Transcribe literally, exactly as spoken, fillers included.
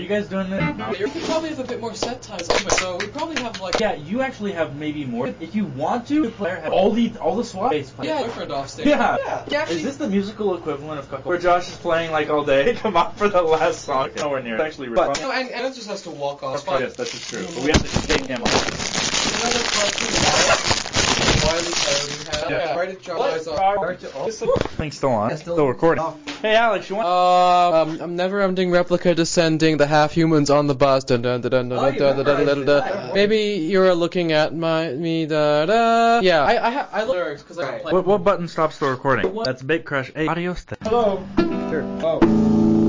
you guys doing this? Yeah, you probably have a bit more set times, so we probably have like. Yeah, you actually have maybe more. If you want to, the player have all the all the SWAT base players. Yeah, boyfriend off stage. Yeah. yeah. Actually, Is this the musical equivalent of Cuckold? Where Josh is playing like all day? Come on for the last song. Nowhere near. It's actually really but, no, and Anna just has to walk off. Yes, that is true. But we have to take him off. Another cartoon Wiley Coyote had. Yeah. Right at John's on. Thing's still on. Yeah, still, still recording. Oh. Hey, Alex, you want? Uh, um, I'm never-ending replica descending. The half-humans on the bus. Dun, dun, dun, dun, dun, Oh, dun, dun, dun, dun, dun. right. Maybe you're looking at my me. Da da. Yeah, I I ha- I lyrics because I Right. play. What, what button stops the recording? That's Big Crush. Hey, adios. Hello. Sure. Oh.